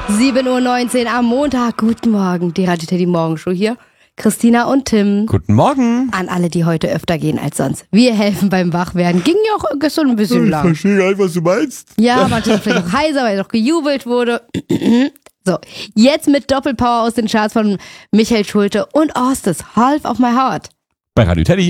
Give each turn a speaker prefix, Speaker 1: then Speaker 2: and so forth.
Speaker 1: 7:19 Uhr am Montag. Guten Morgen, die Radio Teddy Morgenshow hier. Christina und Tim.
Speaker 2: Guten Morgen.
Speaker 1: An alle, die heute öfter gehen als sonst. Wir helfen beim Wachwerden. Ging ja auch gestern ein bisschen lang.
Speaker 2: Ich verstehe gar nicht, was du meinst.
Speaker 1: Ja, manchmal vielleicht auch heiser, weil noch gejubelt wurde. So, jetzt mit Doppelpower aus den Charts von Michael Schulte und Orstes. Half of my heart.
Speaker 2: Bei Radio Teddy.